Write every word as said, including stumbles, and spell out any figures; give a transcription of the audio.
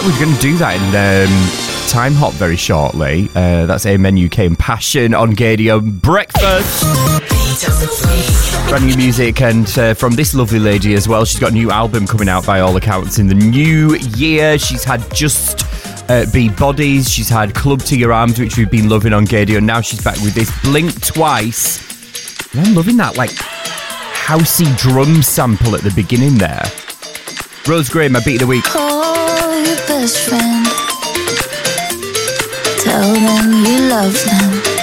we're going to do that in um, Time Hop very shortly. Uh, that's Amen U K and Passion on Gadio Breakfast. Brand new music, and uh, from this lovely lady as well. She's got a new album coming out by all accounts in the new year. She's had Just uh, Be Bodies. She's had Club to Your Arms, which we've been loving on Gadio. Now she's back with this Blink Twice. And I'm loving that, like, housey drum sample at the beginning there. Rose Gray, my beat of the week. Call your best friend. Tell them you love them.